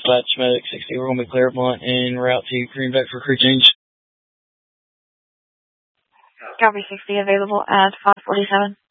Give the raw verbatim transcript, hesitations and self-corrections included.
dispatch medic sixty. We're going to be Claremont en route to Greenback for crew change. Copy sixty available at five forty-seven.